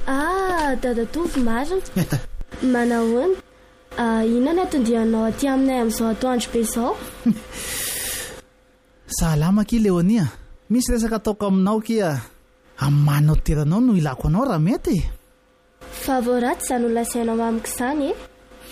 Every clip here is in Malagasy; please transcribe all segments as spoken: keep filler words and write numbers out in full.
Ah, dadatovy marina. Manahoana? Inona atondianao aty aminay amin'izao atoandro be izao? Salama ki Leonia. Misy resaka ataoko aminao kia amin'ny manao teranao no ilako anao raha mety. Fa voaraty izany olona sainao amiko izany e.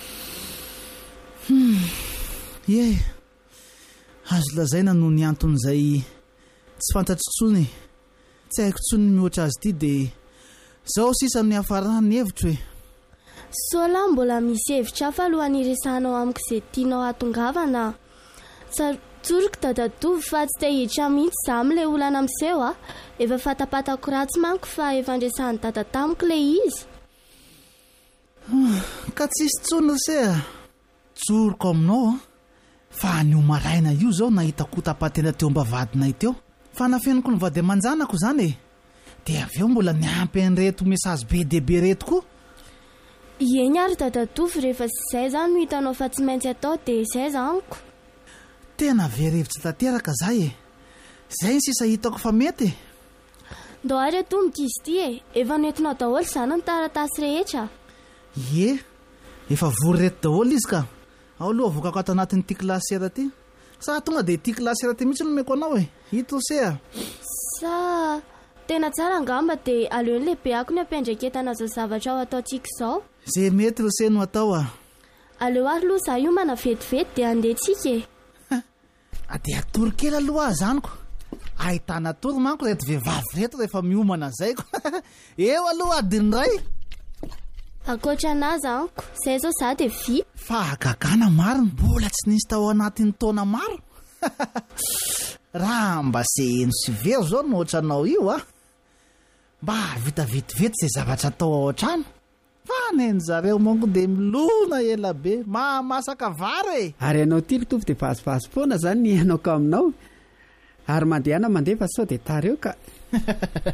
Hmm. Ye. Azo lazaina no ny anton'izay tsy fantatro tsony. Tsy haiko tsony ny mihoatra azy ity dia izao sisa ny hafarana ny hevitra hoe. Sola mbola misy hevitra hafa alohan'ny resahanao amiko izay tianao hatongavana. Tsoroky dadatovy fa tsy te hiditra mihitsy izaho amin'ilay olana miseho a. Efa fatapatako ratsy manko fa efa andresahan'ny dada tamiko ilay izy. Ka tsisy tsony se a. Tsoroko aminao fa ny maraina io zao nahitako tapatena teo ambavadinay teo. Fa nafeniko ny vady amanjanako izany e. Dia avy eo mbola niampy an'ireto mesazy be dia be reto koa. Eny ary dadatovy rehefa izay izany no hitanao fa tsy maintsy atao dia izay izaniko. Tena verevitra tanteraka zay e. Izay ny sisa hitako fa mety. Ndao ary atomboka izy ity e. Efa nentinao daholo izany ny taratasy rehetra. Ye, efa vory reto daholo izy ka. Ao aloha vokako ato anatin'ity klasera ity. Sa tonga dia ity klasera ity mihitsy no meko anao e. Hito se a. Sa tena tsara angamba dia aleon'ny lehibe ako ny ampiandraketana izao zavatra ao ataontsika izao. Zay mety ro se no atao a. Aleo ary aloha izaho io mana vetivety dia andehantsika e. Dia atoro kely aloha azaniko. Ahitana toro manko reto vehivavy reto rehefa miomana zayko. Eo aloha adiny ray. Akoatra anazy anko, izay izao izaho dia vy. Fa gagana maro mbola tsy nisy tao anatin'ny taona maro. Raha mba se eno sy very zao no ohatranao io a. Mba vita vetivety izay zavatra atao ao an-trano. Fa neny zareo manko dia milona ela be. Mahamasaka vary e. Ary ianao ty litovy dia vazivazy foana izany ny ianao ka aminao. Ary mandehana mandeha fa sao dia tareo ka.